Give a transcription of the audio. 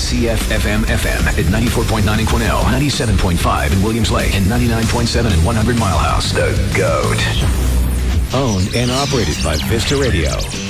WCFFM FM at 94.9 in Cornell, 97.5 in Williams Lake, and 99.7 in 100 Mile House. The GOAT. Owned and operated by Vista Radio.